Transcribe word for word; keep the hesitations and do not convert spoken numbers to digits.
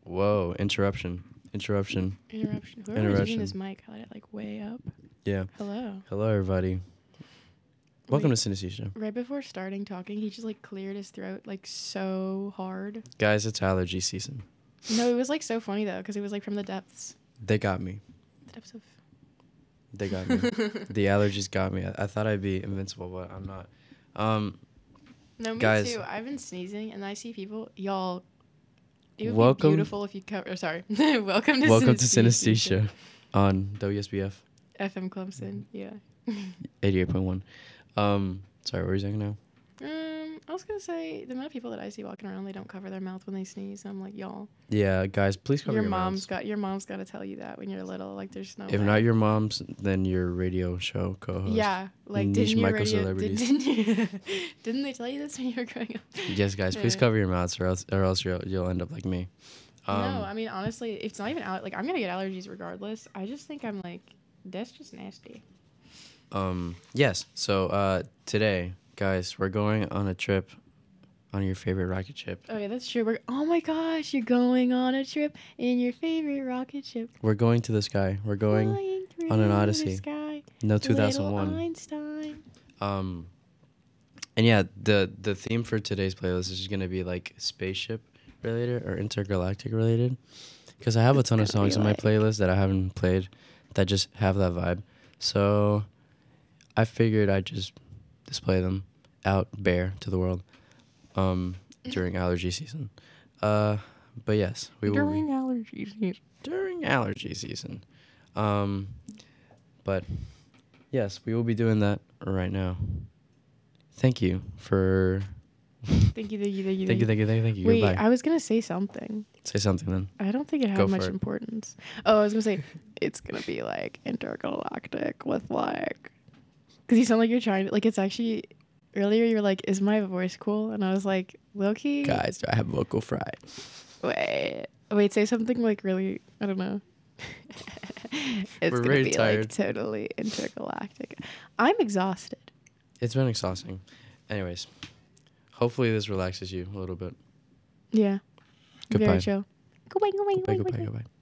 Whoa, interruption. Interruption. Interruption. Whoever was using this mic had it like way up. Yeah. Hello. Hello, everybody. Welcome Wait, to Synesthesia. Right before starting talking, he just like cleared his throat like so hard. Guys, it's allergy season. No, it was like so funny though, because it was like from the depths. They got me. The depths of. They got me. The allergies got me. I, I thought I'd be invincible, but I'm not. Um, No, me guys, too. I've been sneezing, and I see people. Y'all, it would welcome, be beautiful if you cover. Or sorry, welcome to welcome Synesthesia. to Synesthesia on W S B F F M Clemson. Yeah. eighty-eight point one. Um, sorry, what were you saying now? Um, I was gonna say the amount of people that I see walking around, they don't cover their mouth when they sneeze. And I'm like, y'all. Yeah, guys, please cover your, your mom's mouths. got your mom's got to tell you that when you're little. Like, there's no. If way. not your mom's, then your radio show co-host. Yeah, like Niche didn't your micro radio, celebrities. did, didn't, you, didn't they tell you this when you were growing up? Yes, guys, please Yeah. cover your mouths, or else, or else you'll, you'll end up like me. Um, no, I mean honestly, it's not even aller- like I'm gonna get allergies regardless. I just think I'm like, that's just nasty. Um. Yes. So, uh, today, guys, we're going on a trip on your favorite rocket ship. Oh yeah, that's true. We're oh my gosh, you're going on a trip in your favorite rocket ship. We're going to the sky. We're going Flying on an through Odyssey. the sky, no two thousand little one. Einstein. Um. And yeah, the the theme for today's playlist is just gonna be like spaceship related or intergalactic related, because I have It's a ton of gonna be songs in my like- playlist that I haven't played that just have that vibe. So I figured I'd just display them out bare to the world um, during allergy season. Uh, but yes, we will During be allergy season. during allergy season. Um, but yes, we will be doing that right now. Thank you for. Thank you, thank you, thank you, Thank you, thank you, thank you, thank you. Wait, Goodbye. I was gonna say something. Say something then. I don't think it Go had for much it. importance. Oh, I was gonna say it's gonna be like intergalactic with like, because you sound like you're trying to like. It's actually earlier you were like, "Is my voice cool?" And I was like, "Low-key." Guys, do I have vocal fry? Wait, wait. Say something like really. I don't know. It's We're gonna very be tired. like totally intergalactic. I'm exhausted. It's been exhausting. Anyways, hopefully this relaxes you a little bit. Yeah. Goodbye. Very chill. Goodbye, goodbye, Goodbye, goodbye, goodbye, goodbye. goodbye.